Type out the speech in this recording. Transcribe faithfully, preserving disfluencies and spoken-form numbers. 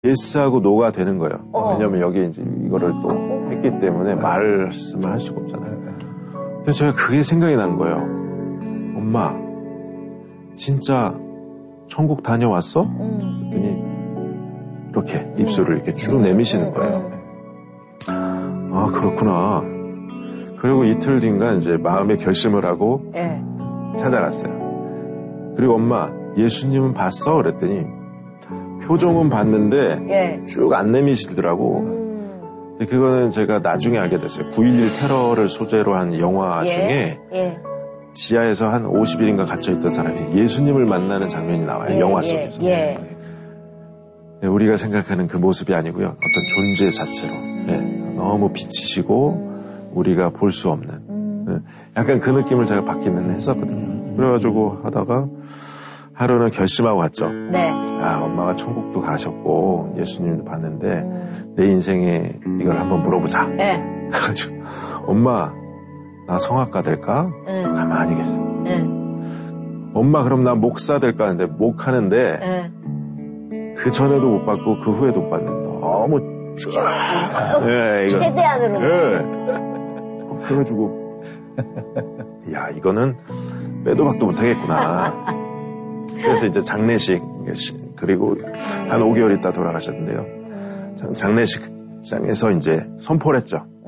예스하고 노가 되는 거예요. 어. 왜냐면 여기 이제 이거를 또 했기 때문에 말씀을 할 수가 없잖아요. 근데 제가 그게 생각이 난 거예요. 엄마, 진짜 천국 다녀왔어? 음. 그랬더니 이렇게 입술을 이렇게 쭉 내미시는 거예요. 아, 그렇구나. 그리고 이틀 뒤인가 이제 마음의 결심을 하고 예. 찾아갔어요. 그리고 엄마, 예수님은 봤어? 그랬더니 표정은 봤는데 예. 쭉 안 내미시더라고. 음. 근데 그거는 제가 나중에 알게 됐어요. 구일일 테러를 소재로 한 영화 예. 중에 예. 지하에서 한 오십 일인가 갇혀있던 사람이 예수님을 만나는 장면이 나와요. 예. 영화 속에서. 예. 네, 우리가 생각하는 그 모습이 아니고요. 어떤 존재 자체로. 네, 너무 빛이시고 음. 우리가 볼 수 없는. 음. 네, 약간 그 느낌을 제가 받기는 했었거든요. 그래가지고 하다가 하루는 결심하고 갔죠. 네. 아, 엄마가 천국도 가셨고 예수님도 봤는데 음. 내 인생에 이걸 한번 물어보자. 예. 그래가지고 엄마, 나 성악가 될까? 음. 가만히 계셔. 예. 엄마, 그럼 나 목사 될까 하는데 목하는데 예. 그 전에도 못 받고 그 후에도 못 받는데 너무 쫙. 예, 이거. 최대한으로. 예. 그래가지고 야, 이거는 빼도 박도 못하겠구나. 그래서 이제 장례식, 그리고 한 오 개월 있다 돌아가셨는데요. 장례식장에서 이제 선포를 했죠.